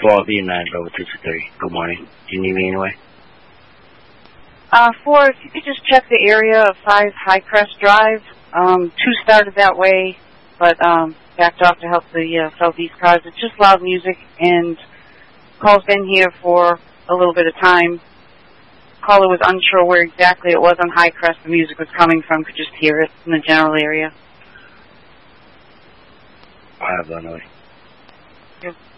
4 V9 Bravo 223. Good morning. Do you need me anyway? 4, if you could just check the area of 5 Highcrest Drive. 2 started that way, but backed off to help the southeast cars. It's just loud music, and call's been here for a little bit of time. Caller was unsure where exactly it was on Highcrest the music was coming from. Could just hear it in the general area. I have that anyway. Yep.